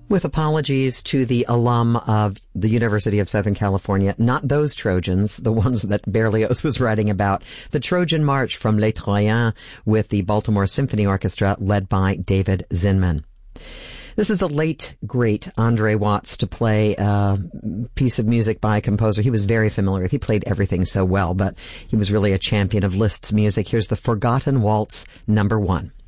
With apologies to the alum of the University of Southern California, not those Trojans, the ones that Berlioz was writing about, the Trojan March from Les Troyens with the Baltimore Symphony Orchestra led by David Zinman. This is the late, great Andre Watts to play a piece of music by a composer he was very familiar with. He played everything so well, but he was really a champion of Liszt's music. Here's the Forgotten Waltz, number 1.